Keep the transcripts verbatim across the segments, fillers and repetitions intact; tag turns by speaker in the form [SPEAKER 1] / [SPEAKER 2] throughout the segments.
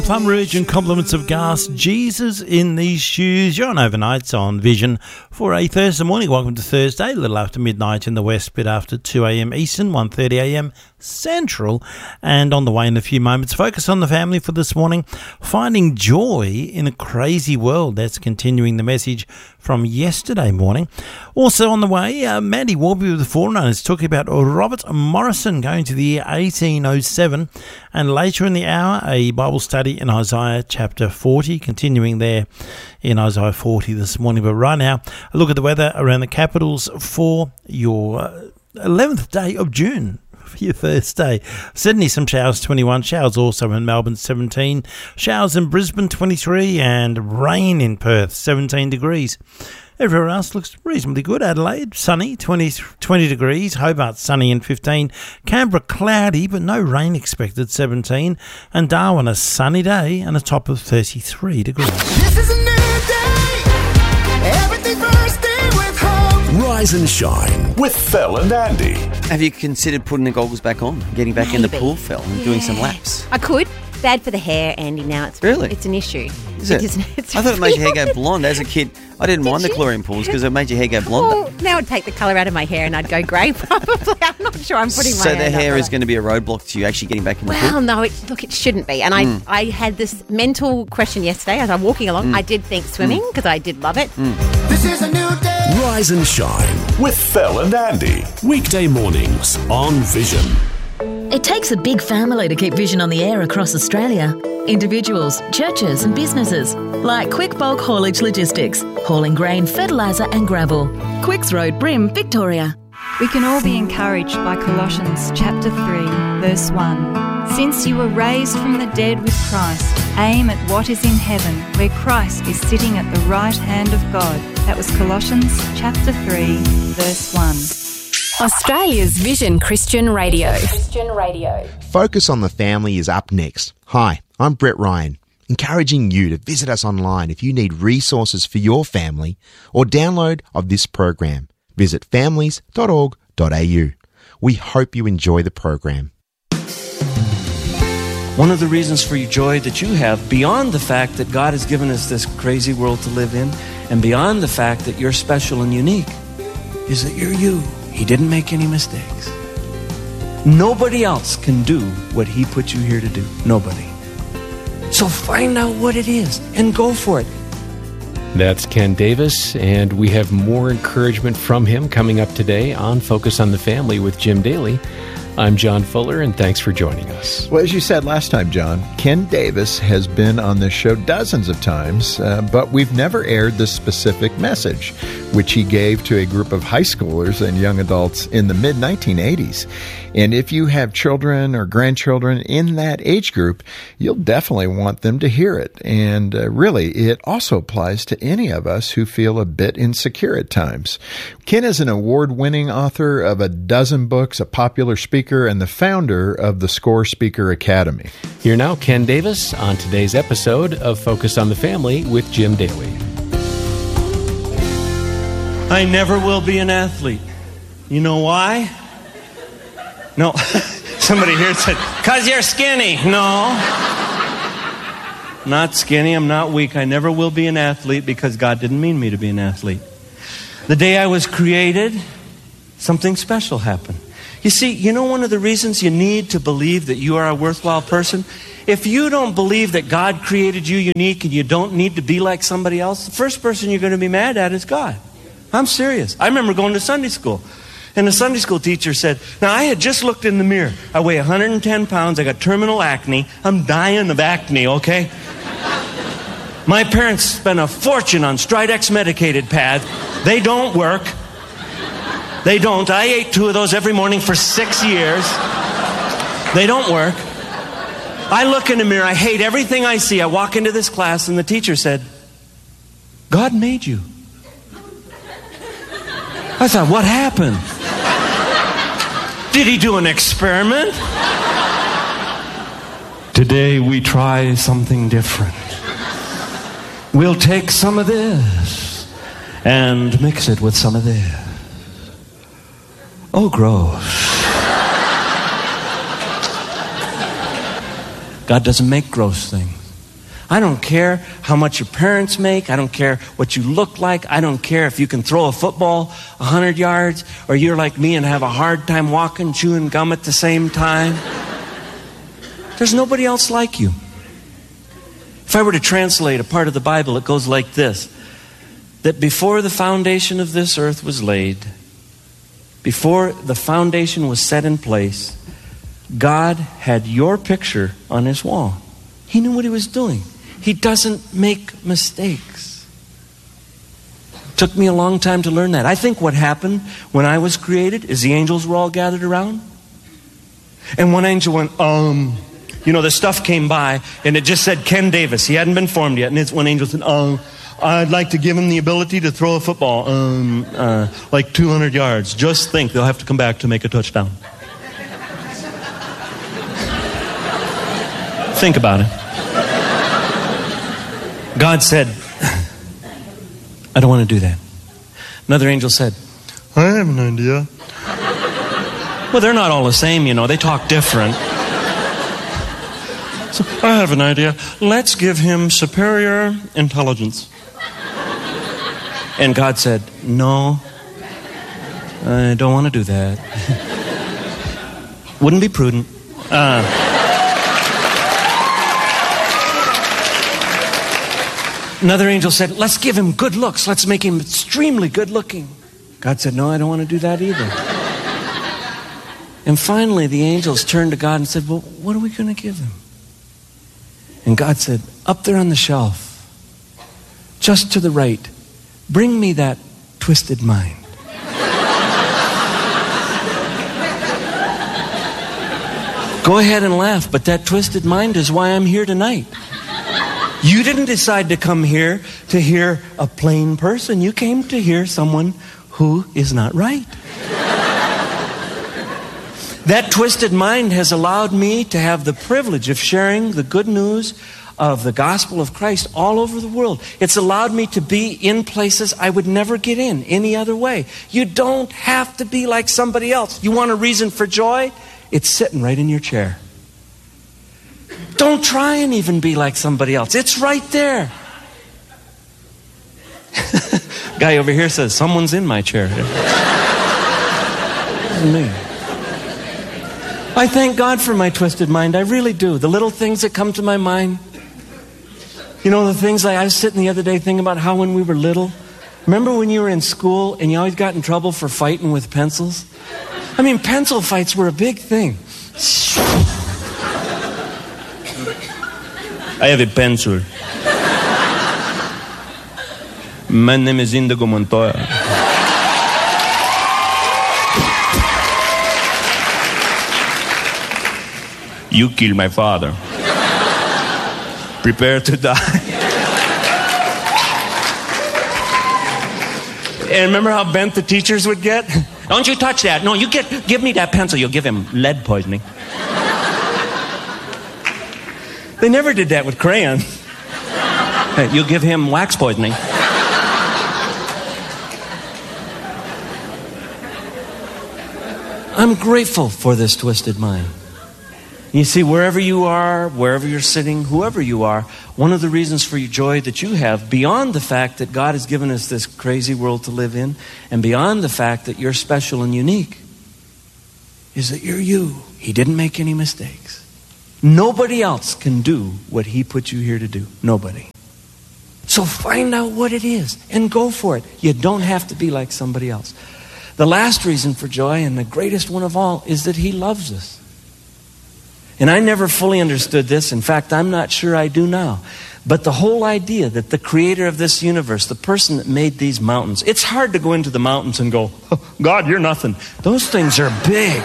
[SPEAKER 1] Plum Rouge and compliments of Gas. Jesus in these shoes. You're on Overnights on Vision for a Thursday morning. Welcome to Thursday, a little after midnight in the west, bit after two a.m. Eastern, one thirty a.m. Central. And on the way in a few moments, focus on the family for this morning. Finding joy in a crazy world. That's continuing the message from yesterday morning. Also on the way, uh, Mandy Warby with the Forerunners talking about Robert Morrison going to the year eighteen oh seven. And later in the hour, a Bible study in Isaiah chapter forty, continuing there in Isaiah forty this morning. But right now, a look at the weather around the capitals for your eleventh day of June. For your Thursday. Sydney, some showers, twenty-one. Showers also in Melbourne, seventeen. Showers in Brisbane, twenty-three. And rain in Perth, seventeen degrees. Everywhere else looks reasonably good. Adelaide, sunny, twenty, twenty degrees. Hobart, sunny and fifteen. Canberra, cloudy, but no rain expected, seventeen. And Darwin, a sunny day and a top of thirty-three degrees.
[SPEAKER 2] This is a new day. Everything first day with hope.
[SPEAKER 3] Rise and shine with Phil and Andy.
[SPEAKER 4] Have you considered putting the goggles back on, getting back
[SPEAKER 5] Maybe.
[SPEAKER 4] in the pool, Phil, and
[SPEAKER 5] Yeah.
[SPEAKER 4] doing some laps?
[SPEAKER 5] I could. Bad for the hair, Andy. Now it's
[SPEAKER 4] Really?
[SPEAKER 5] it's an issue.
[SPEAKER 4] Is it?
[SPEAKER 5] Isn't It's
[SPEAKER 4] I thought it made your hair
[SPEAKER 5] real.
[SPEAKER 4] go blonde. As a kid, I didn't
[SPEAKER 5] Did
[SPEAKER 4] mind the
[SPEAKER 5] you?
[SPEAKER 4] chlorine pools because it made your hair go blonde.
[SPEAKER 5] Well, now I'd take the colour out of my hair and I'd go grey probably. I'm not sure I'm putting my
[SPEAKER 4] so
[SPEAKER 5] hair
[SPEAKER 4] the
[SPEAKER 5] in that
[SPEAKER 4] hair is
[SPEAKER 5] colour.
[SPEAKER 4] going to be a roadblock to you actually getting back in the
[SPEAKER 5] Well,
[SPEAKER 4] pool?
[SPEAKER 5] no, it, look, it shouldn't be. And I,
[SPEAKER 4] Mm.
[SPEAKER 5] I had this mental question yesterday as I'm walking along.
[SPEAKER 4] Mm.
[SPEAKER 5] I did think swimming because I did love it.
[SPEAKER 2] This is a new day.
[SPEAKER 3] Rise and shine with Phil and Andy. Weekday mornings on Vision.
[SPEAKER 6] It takes a big family to keep Vision on the air across Australia. Individuals, churches and businesses, like Quick Bulk Haulage Logistics, hauling grain, fertiliser and gravel. Quicks Road, Brim, Victoria.
[SPEAKER 7] We can all be encouraged by Colossians chapter three, verse one. Since you were raised from the dead with Christ, aim at what is in heaven, where Christ is sitting at the right hand of God. That was Colossians chapter three, verse one.
[SPEAKER 8] Australia's Vision Christian Radio. Christian Radio.
[SPEAKER 9] Focus on the Family is up next. Hi, I'm Brett Ryan, encouraging you to visit us online if you need resources for your family or download of this program. Visit families dot org dot a u. We hope you enjoy the program.
[SPEAKER 10] One of the reasons for your joy that you have, beyond the fact that God has given us this crazy world to live in, and beyond the fact that you're special and unique, is that you're you. He didn't make any mistakes. Nobody else can do what He put you here to do. Nobody. So find out what it is and go for it.
[SPEAKER 11] That's Ken Davis, and we have more encouragement from him coming up today on Focus on the Family with Jim Daly. I'm John Fuller, and thanks for joining us.
[SPEAKER 12] Well, as you said last time, John, Ken Davis has been on this show dozens of times, uh, but we've never aired this specific message, which he gave to a group of high schoolers and young adults in the mid nineteen eighties. And if you have children or grandchildren in that age group, you'll definitely want them to hear it. And uh, really, it also applies to any of us who feel a bit insecure at times. Ken is an award-winning author of a dozen books, a popular speaker, and the founder of the Score Speaker Academy.
[SPEAKER 11] Here now, Ken Davis on today's episode of Focus on the Family with Jim Daly.
[SPEAKER 10] I never will be an athlete. You know why? No. Somebody here said, because you're skinny. No. Not skinny. I'm not weak. I never will be an athlete because God didn't mean me to be an athlete. The day I was created, something special happened. You see, you know one of the reasons you need to believe that you are a worthwhile person? If you don't believe that God created you unique and you don't need to be like somebody else, the first person you're going to be mad at is God. I'm serious. I remember going to Sunday school, and the Sunday school teacher said, now I had just looked in the mirror. I weigh one hundred ten pounds. I got terminal acne. I'm dying of acne, okay? My parents spent a fortune on Stridex medicated pads. They don't work. They don't. I ate two of those every morning for six years. They don't work. I look in the mirror. I hate everything I see. I walk into this class, and the teacher said, God made you. I thought, what happened? Did he do an experiment? Today we try something different. We'll take some of this and mix it with some of this. Oh, gross. God doesn't make gross things. I don't care how much your parents make. I don't care what you look like. I don't care if you can throw a football one hundred yards or you're like me and have a hard time walking, chewing gum at the same time. There's nobody else like you. If I were to translate a part of the Bible, it goes like this. That before the foundation of this earth was laid, before the foundation was set in place, God had your picture on his wall. He knew what he was doing. He doesn't make mistakes. It took me a long time to learn that. I think what happened when I was created is the angels were all gathered around. And one angel went, um, you know, the stuff came by and it just said Ken Davis. He hadn't been formed yet. And it's one angel said, um, I'd like to give him the ability to throw a football um, uh, like two hundred yards. Just think, they'll have to come back to make a touchdown. Think about it. God said, I don't want to do that. Another angel said, I have an idea. Well, they're not all the same, you know. They talk different. So, I have an idea. Let's give him superior intelligence. And God said, no, I don't want to do that. Wouldn't be prudent. Uh... Another angel said, let's give him good looks. Let's make him extremely good looking. God said, no, I don't want to do that either. And finally, the angels turned to God and said, well, what are we going to give him? And God said, up there on the shelf, just to the right, bring me that twisted mind. Go ahead and laugh, but that twisted mind is why I'm here tonight. You didn't decide to come here to hear a plain person. You came to hear someone who is not right. That twisted mind has allowed me to have the privilege of sharing the good news of the gospel of Christ all over the world. It's allowed me to be in places I would never get in any other way. You don't have to be like somebody else. You want a reason for joy? It's sitting right in your chair. Don't try and even be like somebody else. It's right there. Guy over here says, someone's in my chair. It's me. I thank God for my twisted mind. I really do. The little things that come to my mind. You know, the things like I was sitting the other day thinking about how when we were little, remember when you were in school and you always got in trouble for fighting with pencils? I mean, pencil fights were a big thing. I have a pencil. My name is Indigo Montoya. You killed my father. Prepare to die. And remember how bent the teachers would get? Don't you touch that. No, you get, give me that pencil. You'll give him lead poisoning. They never did that with crayons. Hey, you'll give him wax poisoning. I'm grateful for this twisted mind. You see, wherever you are, wherever you're sitting, whoever you are, one of the reasons for your joy that you have, beyond the fact that God has given us this crazy world to live in, and beyond the fact that you're special and unique, is that you're you. He didn't make any mistakes. Nobody else can do what he put you here to do. Nobody. So find out what it is and go for it. You don't have to be like somebody else. The last reason for joy, and the greatest one of all, is that he loves us. And I never fully understood this. In fact, I'm not sure I do now. But the whole idea that the creator of this universe, the person that made these mountains, it's hard to go into the mountains and go, oh, God, you're nothing. Those things are big.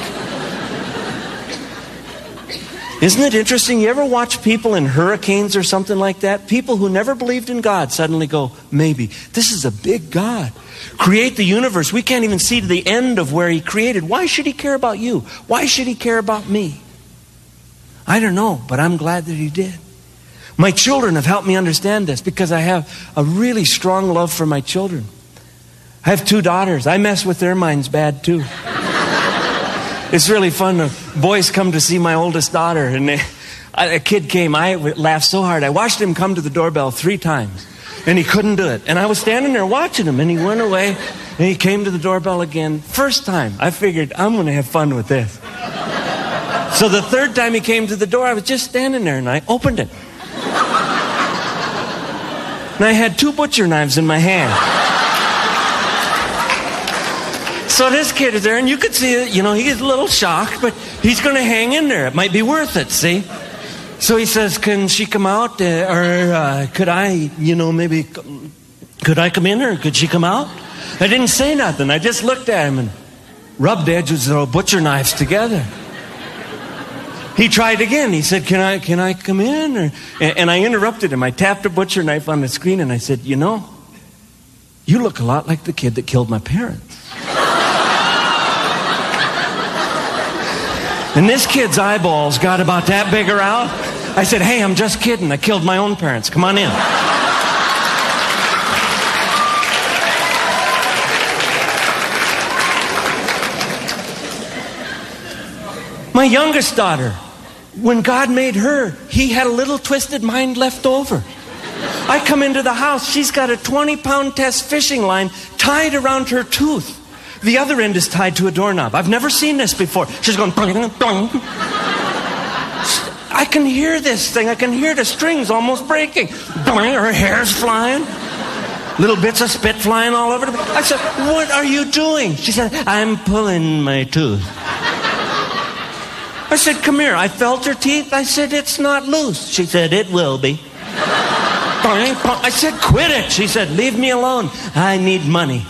[SPEAKER 10] Isn't it interesting? You ever watch people in hurricanes or something like that? People who never believed in God suddenly go, maybe. This is a big God. Create the universe. We can't even see to the end of where he created. Why should he care about you? Why should he care about me? I don't know, but I'm glad that he did. My children have helped me understand this because I have a really strong love for my children. I have two daughters. I mess with their minds bad too. It's really fun. Boys come to see my oldest daughter, and they, A kid came. I laughed so hard. I watched him come to the doorbell three times, and he couldn't do it. And I was standing there watching him, and he went away, and he came to the doorbell again. First time, I figured, I'm going to have fun with this. So the third time he came to the door, I was just standing there, and I opened it. And I had two butcher knives in my hand. So this kid is there, and you could see it, you know, he's a little shocked, but he's going to hang in there. It might be worth it, see? So he says, can she come out, uh, or uh, could I, you know, maybe, could I come in, or could she come out? I didn't say nothing. I just looked at him and rubbed the edges of the butcher knives together. He tried again. He said, can I can I come in? Or, and I interrupted him. I tapped a butcher knife on the screen and I said, you know, you look a lot like the kid that killed my parents. And this kid's eyeballs got about that big around. I said, hey, I'm just kidding. I killed my own parents. Come on in. My youngest daughter, when God made her, he had a little twisted mind left over. I come into the house, she's got a twenty-pound test fishing line tied around her tooth. The other end is tied to a doorknob. I've never seen this before. She's going, bong, bong. I can hear this thing. I can hear the strings almost breaking. Bong, her hair's flying. Little bits of spit flying all over. The... I said, what are you doing? She said, I'm pulling my tooth. I said, come here. I felt her teeth. I said, it's not loose. She said, it will be. I said, quit it. She said, leave me alone. I need money.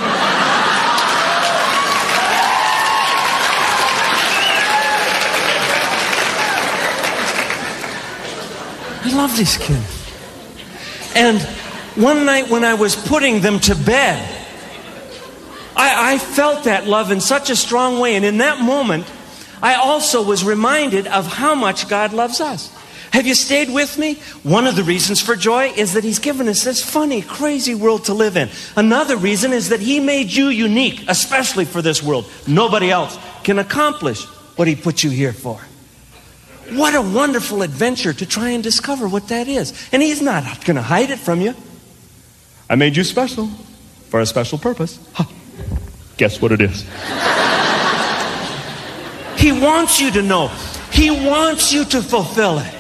[SPEAKER 10] I love these kids. And one night when I was putting them to bed, I, I felt that love in such a strong way. And in that moment, I also was reminded of how much God loves us. Have you stayed with me? One of the reasons for joy is that he's given us this funny, crazy world to live in. Another reason is that he made you unique, especially for this world. Nobody else can accomplish what he put you here for. What a wonderful adventure to try and discover what that is. And he's not going to hide it from you. I made you special for a special purpose. Huh. Guess what it is? He wants you to know. He wants you to fulfill it.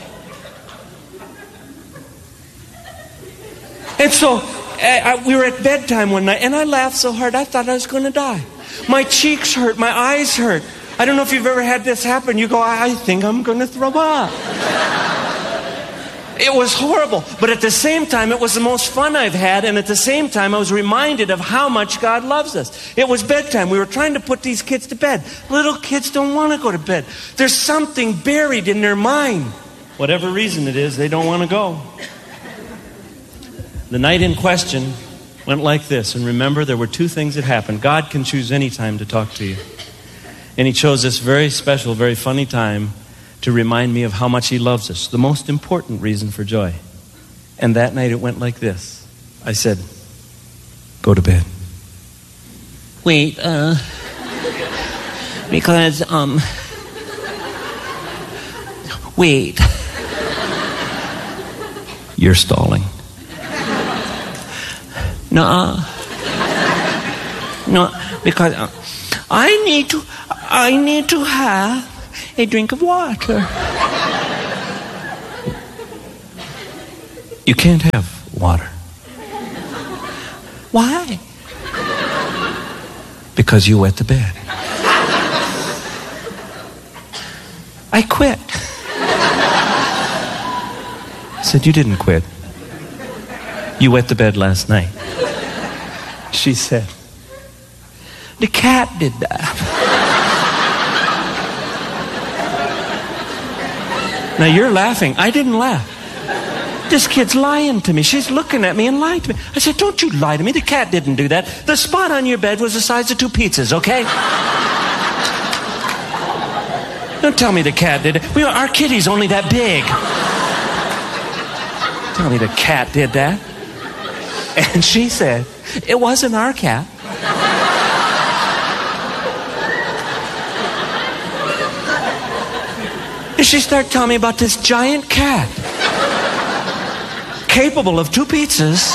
[SPEAKER 10] And so uh, we were at bedtime one night, and I laughed so hard I thought I was going to die. My cheeks hurt. My eyes hurt. I don't know if you've ever had this happen. You go, I think I'm going to throw up. It was horrible. But at the same time, it was the most fun I've had. And at the same time, I was reminded of how much God loves us. It was bedtime. We were trying to put these kids to bed. Little kids don't want to go to bed. There's something buried in their mind. Whatever reason it is, they don't want to go. The night in question went like this. And remember, there were two things that happened. God can choose any time to talk to you. And he chose this very special, very funny time to remind me of how much he loves us. The most important reason for joy. And that night it went like this. I said, go to bed.
[SPEAKER 13] Wait, uh... because, um... Wait.
[SPEAKER 10] You're stalling.
[SPEAKER 13] No. No, because uh, I need to... I need to have a drink of water.
[SPEAKER 10] You can't have water.
[SPEAKER 13] Why?
[SPEAKER 10] Because you wet the bed.
[SPEAKER 13] I quit.
[SPEAKER 10] I said, you didn't quit. You wet the bed last night. She said,
[SPEAKER 13] the cat did that.
[SPEAKER 10] Now you're laughing. I didn't laugh. This kid's lying to me. She's looking at me and lying to me. I said, don't you lie to me. The cat didn't do that. The spot on your bed was the size of two pizzas, okay? Don't tell me the cat did it. We, our kitty's only that big. Tell me the cat did that. And she said, it wasn't our cat. she started telling me about this giant cat capable of two pizzas.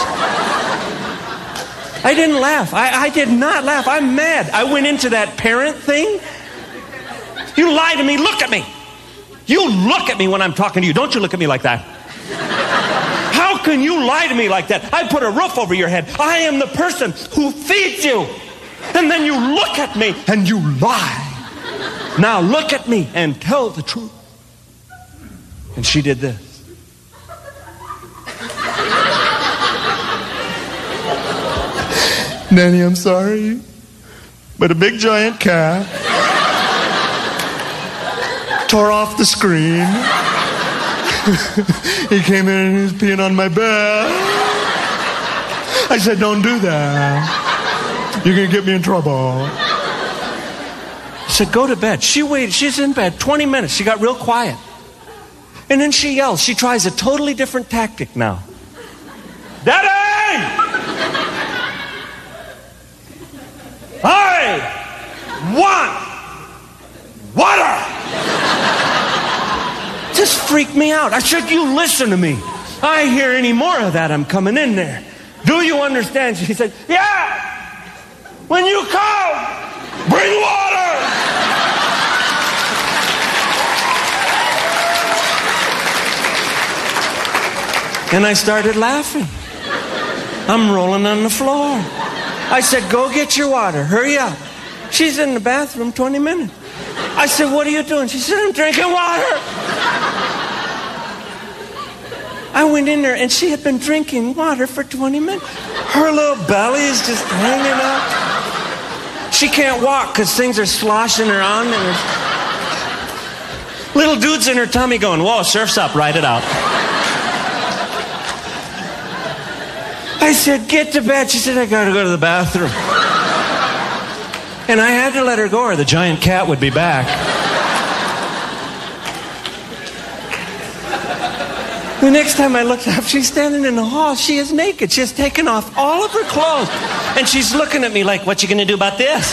[SPEAKER 10] I didn't laugh. I, I did not laugh. I'm mad. I went into that parent thing. You lie to me. Look at me. You look at me when I'm talking to you. Don't you look at me like that. How can you lie to me like that? I put a roof over your head. I am the person who feeds you. And then you look at me and you lie. Now look at me and tell the truth. And she did this.
[SPEAKER 2] Nanny, I'm sorry, but a big giant cat tore off the screen. He came in and he was peeing on my bed. I said, don't do that. You're going to get me in trouble.
[SPEAKER 10] I said, go to bed. She waited. She's in bed twenty minutes. She got real quiet. And then she yells. She tries a totally different tactic now. Daddy! I want water! Just freaked me out. I said, you listen to me. I hear any more of that, I'm coming in there. Do you understand? She said, yeah! When you come, bring water! And I started laughing. I'm rolling on the floor. I said, go get your water. Hurry up. She's in the bathroom twenty minutes. I said, what are you doing? She said, I'm drinking water. I went in there and she had been drinking water for twenty minutes. Her little belly is just hanging out. She can't walk because things are sloshing around. And there's little dudes in her tummy going, whoa, surf's up, ride it out. I said, get to bed. She said, I gotta go to the bathroom. And I had to let her go or the giant cat would be back. The next time I looked up, she's standing in the hall. She is naked. She has taken off all of her clothes. And she's looking at me like, what you gonna do about this?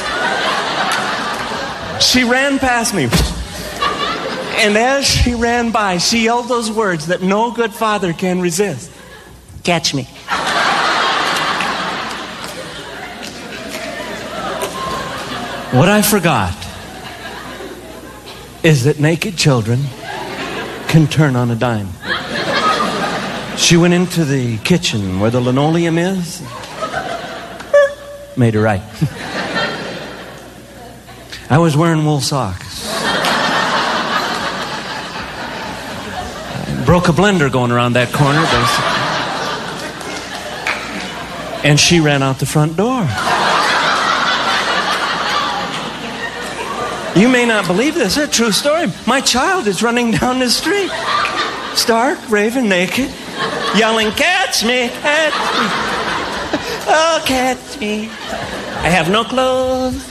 [SPEAKER 10] She ran past me. And as she ran by, she yelled those words that no good father can resist. Catch me. What I forgot is that naked children can turn on a dime. She went into the kitchen where the linoleum is, made her right. I was wearing wool socks. I broke a blender going around that corner, basically. And she ran out the front door. You may not believe this. It's a true story. My child is running down the street. Stark, raven, naked, yelling, catch me, catch me. Oh, catch me. I have no clothes.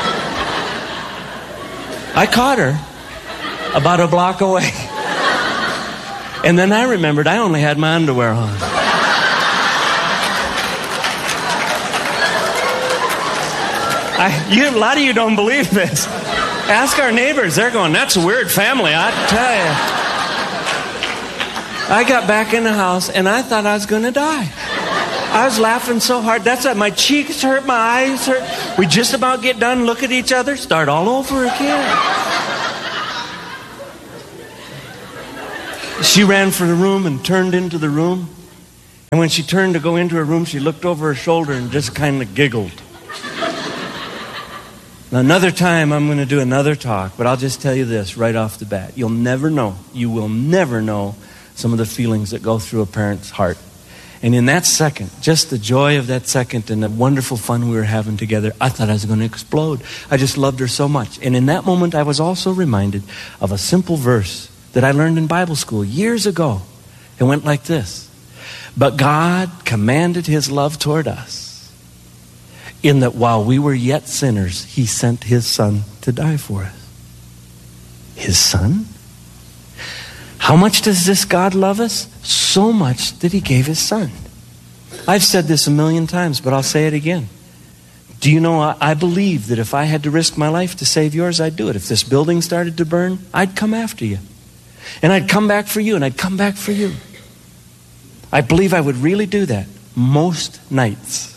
[SPEAKER 10] I caught her about a block away. And then I remembered I only had my underwear on. I, you, a lot of you don't believe this. Ask our neighbors. They're going, that's a weird family, I tell you. I got back in the house and I thought I was going to die. I was laughing so hard. That's why my cheeks hurt, my eyes hurt. We just about get done, look at each other, start all over again. She ran for the room and turned into the room. And when she turned to go into her room, she looked over her shoulder and just kind of giggled. Now, another time I'm going to do another talk, but I'll just tell you this right off the bat. You'll never know, you will never know some of the feelings that go through a parent's heart. And in that second, just the joy of that second and the wonderful fun we were having together, I thought I was going to explode. I just loved her so much. And in that moment, I was also reminded of a simple verse that I learned in Bible school years ago. It went like this. But God commanded his love toward us, in that while we were yet sinners, he sent his son to die for us. His son? How much does this God love us? So much that he gave his son. I've said this a million times, but I'll say it again. Do you know, I, I believe that if I had to risk my life to save yours, I'd do it. If this building started to burn, I'd come after you. And I'd come back for you, and I'd come back for you. I believe I would really do that most nights.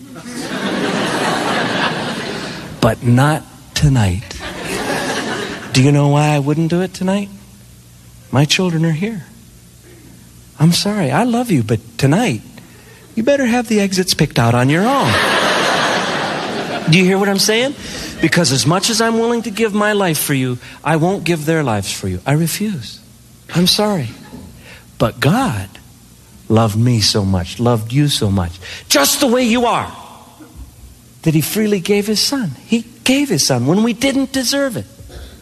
[SPEAKER 10] But not tonight. Do you know why I wouldn't do it tonight? My children are here. I'm sorry, I love you, but tonight, you better have the exits picked out on your own. Do you hear what I'm saying? Because as much as I'm willing to give my life for you, I won't give their lives for you. I refuse. I'm sorry. But God loved me so much, loved you so much, just the way you are, that He freely gave His Son. He gave His Son when we didn't deserve it.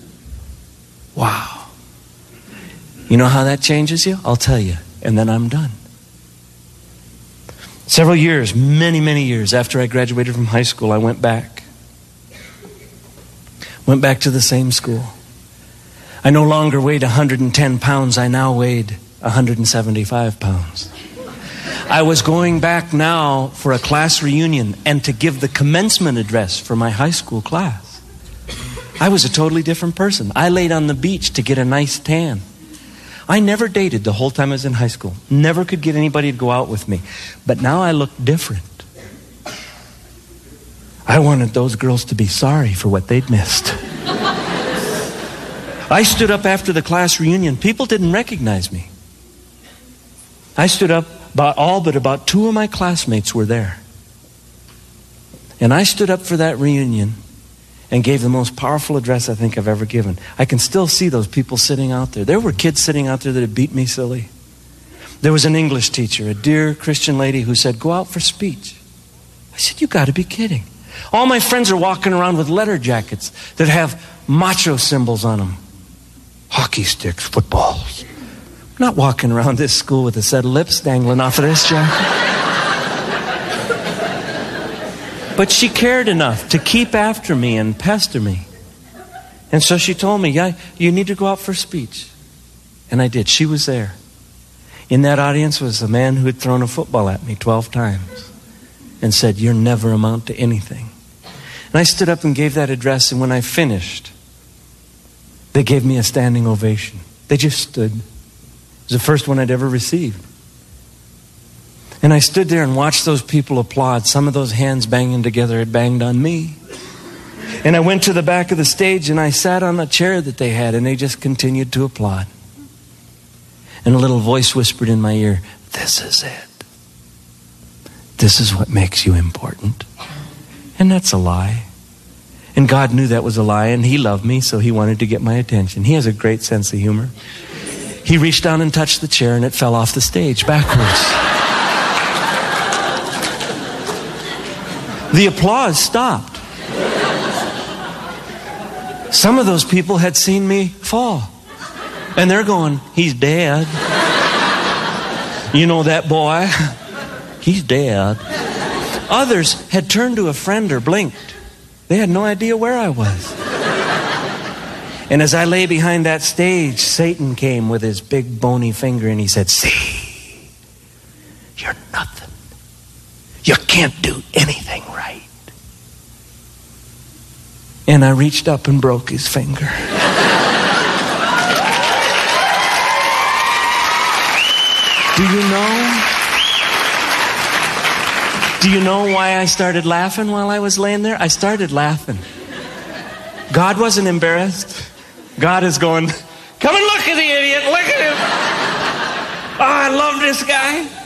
[SPEAKER 10] Wow. You know how that changes you? I'll tell you, and then I'm done. Several years, many, many years after I graduated from high school, I went back. Went back to the same school. I no longer weighed one hundred ten pounds. I now weighed one hundred seventy-five pounds. I was going back now for a class reunion and to give the commencement address for my high school class. I was a totally different person. I laid on the beach to get a nice tan. I never dated the whole time I was in high school. Never could get anybody to go out with me. But now I look different. I wanted those girls to be sorry for what they'd missed. I stood up after the class reunion. People didn't recognize me. I stood up, about all but about two of my classmates were there. And I stood up for that reunion and gave the most powerful address I think I've ever given. I can still see those people sitting out there. There were kids sitting out there that had beat me silly. There was an English teacher, a dear Christian lady who said, "Go out for speech." I said, "You got to be kidding." All my friends are walking around with leather jackets that have macho symbols on them. Hockey sticks, footballs. I'm not walking around this school with a set of lips dangling off of this jacket. But she cared enough to keep after me and pester me. And so she told me, "Yeah, you need to go out for speech." And I did. She was there. In that audience was a man who had thrown a football at me twelve times and said, "You'll never amount to anything." And I stood up and gave that address, and when I finished, they gave me a standing ovation. They just stood. It was the first one I'd ever received. And I stood there and watched those people applaud. Some of those hands banging together had banged on me. And I went to the back of the stage and I sat on a chair that they had, and they just continued to applaud. And a little voice whispered in my ear, "This is it. This is what makes you important." And that's a lie. And God knew that was a lie, and He loved me, so He wanted to get my attention. He has a great sense of humor. He reached down and touched the chair, and it fell off the stage backwards. The applause stopped. Some of those people had seen me fall. And they're going, "He's dead. You know that boy? He's dead." Others had turned to a friend or blinked. They had no idea where I was. And as I lay behind that stage, Satan came with his big bony finger and he said, "See, you're nothing. You can't do anything right." And I reached up and broke his finger. Do you know? Do you know why I started laughing while I was laying there? I started laughing. God wasn't embarrassed. God is going, "Come and look at the idiot. Look at him. Oh, I love this guy.